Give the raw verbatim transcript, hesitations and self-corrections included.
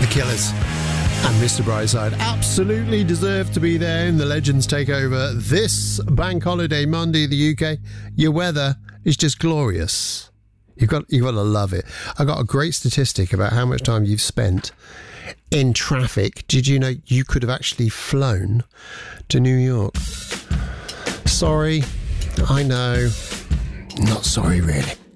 Killers and Mister Brightside absolutely deserve to be there in the Legends Takeover this bank holiday Monday in the U K. Your weather is just glorious. You've got, you've got to love it. I got a great statistic about how much time you've spent in traffic. Did you know you could have actually flown to New York? Sorry, I know. Not sorry, really.